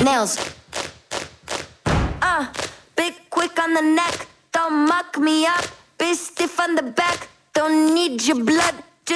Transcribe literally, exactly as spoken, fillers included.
nails. Uh, big quick on the neck, don't muck me up. Be stiff on the back, don't need your blood.